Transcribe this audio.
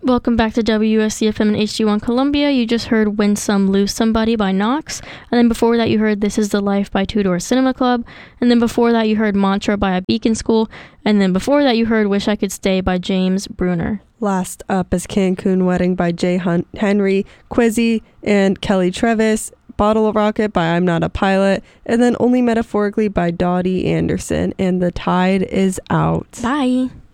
Welcome back to WSCFM and HD1 Columbia. You just heard Win Some, Lose Somebody by Knox. And then before that, you heard This Is the Life by Two Door Cinema Club. And then before that, you heard Mantra by A Beacon School. And then before that, you heard Wish I Could Stay by James Bruner. Last up is Cancun Wedding by Jay Henry, Quizzy, and Kelly Trevis. Bottle of Rocket by I'm Not a Pilot. And then Only Metaphorically by Dottie Anderson. And The Tide is Out. Bye.